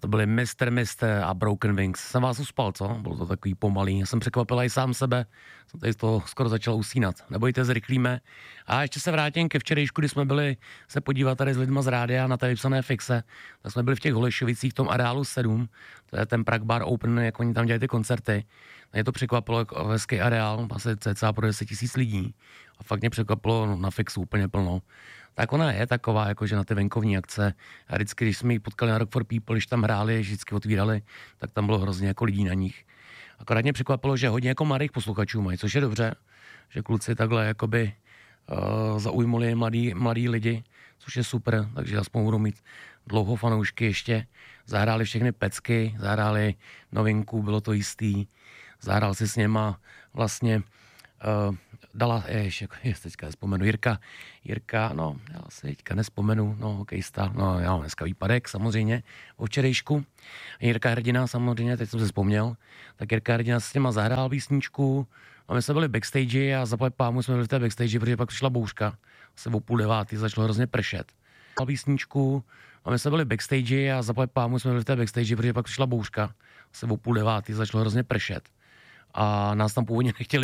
to byly Mr. a Broken Wings. Jsem vás uspal, co? Bylo to takový pomalý. Já jsem překvapila i sám sebe. Jsem tady z toho skoro začal usínat. Nebojte, zrychlíme. A ještě se vrátím ke včerejšku, kdy jsme byli se podívat tady s lidma z rádia na té vypsané fixe. Tak jsme byli v těch Holešovicích, v tom areálu 7. To je ten Prague Bar Open, jak oni tam dělají ty koncerty. Mě to překvapilo, jako hezký areál, asi cca pro 10 000 lidí. A fakt mě překvapilo na fixu úplně plno. Tak ona je taková, jakože na ty venkovní akce. A vždycky, když jsme ji potkali na Rock for People, když tam hráli, vždycky otvírali, tak tam bylo hrozně jako lidí na nich. Akorát mě překvapilo, že hodně jako mladých posluchačů mají, což je dobře, že kluci takhle jakoby zaujmuli mladí lidi, což je super, takže aspoň budou mít dlouho fanoušky ještě. Zahráli všechny pecky, zahráli novinku, bylo to jistý. Zahrál si s něma vlastně dala, teďka nespomenu, Jirka, no, já si teďka nespomenu, no, hokejista, no, já mám dneska výpadek, samozřejmě, o včerejšku. Jirka Hrdina, samozřejmě, teď jsem se vzpomněl, tak Jirka Hrdina s těma zahrál písničku, a my jsme byli backstage a zaplať pámu jsme byli v té backstage, protože pak přišla bouřka, asi o 8:30 začalo hrozně pršet. Písničku, a my jsme byli backstage a zaplať pámu jsme byli v té backstage, protože pak přišla bouřka, asi o 8:30 začalo hrozně pršet. A nás tam původně nechtěli